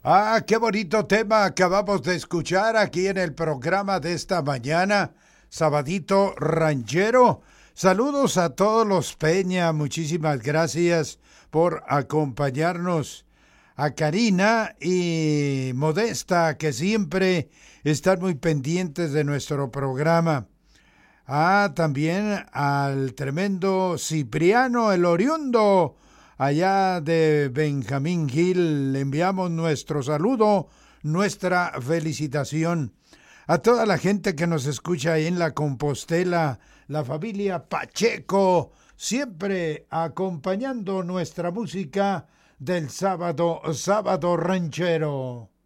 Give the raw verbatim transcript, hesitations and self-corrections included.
Ah, qué bonito tema acabamos de escuchar aquí en el programa de esta mañana, Sabadito Ranchero. Saludos a todos los Peña, muchísimas gracias por acompañarnos. A Karina y Modesta, que siempre están muy pendientes de nuestro programa. Ah, también al tremendo Cipriano, el oriundo, allá de Benjamín Gil, le enviamos nuestro saludo, nuestra felicitación. A toda la gente que nos escucha ahí en la Compostela, la familia Pacheco, siempre acompañando nuestra música del sábado, sábado ranchero.